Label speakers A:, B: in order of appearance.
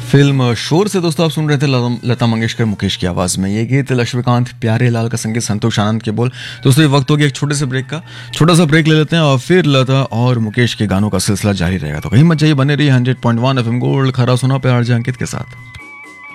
A: Film शोर से दोस्तों आप सुन रहे थे लता मंगेशकर मुकेश की आवाज में ये गीत, लक्ष्मीकांत प्यारे लाल का संगीत, संतोष आनंद के बोल। दोस्तों ये वक्त हो गया एक छोटे से ब्रेक का, छोटा सा ब्रेक ले लेते हैं और फिर लता और मुकेश के गानों का सिलसिला जारी रहेगा। तो कहीं मत जाइए, बने रहिए 100.1 FM गोल्ड खरा सुना पे आरजे अंकित के साथ।